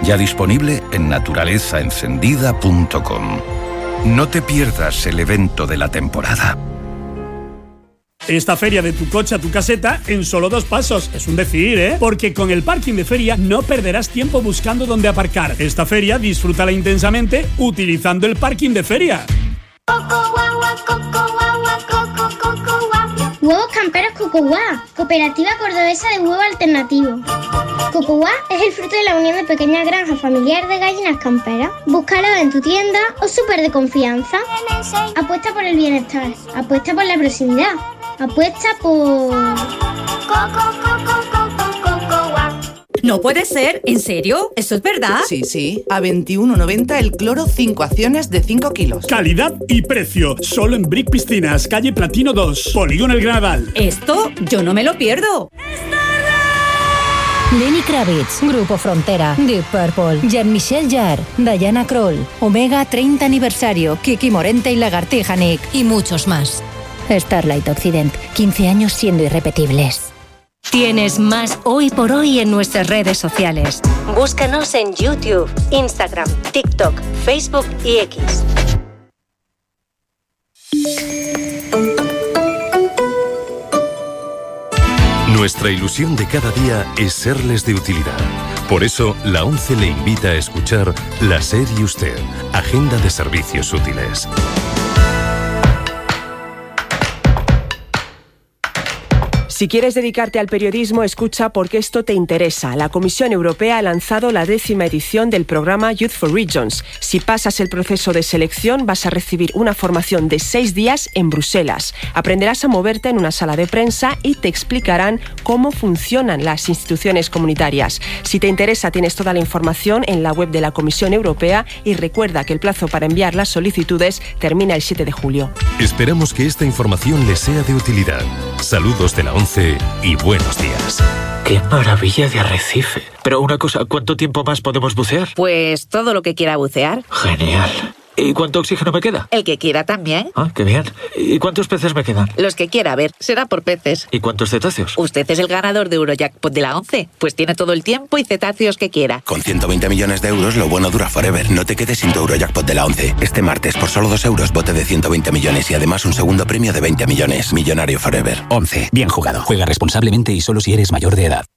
Ya disponible en naturalezaencendida.com. No te pierdas el evento de la temporada. Esta feria de tu coche a tu caseta en solo 2 pasos. Es un decir, ¿eh? Porque con el parking de feria no perderás tiempo buscando dónde aparcar. Esta feria disfrútala intensamente utilizando el parking de feria. Huevos camperos Cocoguá, cooperativa cordobesa de huevo alternativo. Cocoguá es el fruto de la unión de pequeñas granjas familiares de gallinas camperas. Búscalo en tu tienda o súper de confianza. Apuesta por el bienestar, apuesta por la proximidad, apuesta por... No puede ser, ¿en serio? ¿Eso es verdad? Sí, a 21,90 el cloro 5 acciones de 5 kilos. Calidad y precio, solo en Brick Piscinas, calle Platino 2, Polígono El Granadal. Esto yo no me lo pierdo. Lenny Kravitz, Grupo Frontera, Deep Purple, Jean-Michel Jarre, Diana Krall, Omega 30 aniversario, Kiki Morente y Lagartija Nick y muchos más. Starlight Occident, 15 años siendo irrepetibles. Tienes más Hoy por Hoy en nuestras redes sociales. Búscanos en YouTube, Instagram, TikTok, Facebook y X. Nuestra ilusión de cada día es serles de utilidad. Por eso, la ONCE le invita a escuchar La SER y Usted, Agenda de Servicios Útiles. Si quieres dedicarte al periodismo, escucha porque esto te interesa. La Comisión Europea ha lanzado la 10ª edición del programa Youth for Regions. Si pasas el proceso de selección, vas a recibir una formación de 6 días en Bruselas. Aprenderás a moverte en una sala de prensa y te explicarán cómo funcionan las instituciones comunitarias. Si te interesa, tienes toda la información en la web de la Comisión Europea y recuerda que el plazo para enviar las solicitudes termina el 7 de julio. Esperamos que esta información les sea de utilidad. Saludos de la ONCE y buenos días. ¡Qué maravilla de arrecife! Pero una cosa, ¿cuánto tiempo más podemos bucear? Pues todo lo que quiera bucear. Genial. ¿Y cuánto oxígeno me queda? El que quiera también. Ah, qué bien. ¿Y cuántos peces me quedan? Los que quiera, a ver, será por peces. ¿Y cuántos cetáceos? Usted es el ganador de Eurojackpot de la ONCE. Pues tiene todo el tiempo y cetáceos que quiera. Con 120 millones de euros, lo bueno dura forever. No te quedes sin tu Eurojackpot de la ONCE. Este martes, por solo 2 euros, bote de 120 millones y además un segundo premio de 20 millones. Millonario forever. ONCE. Bien jugado. Juega responsablemente y solo si eres mayor de edad.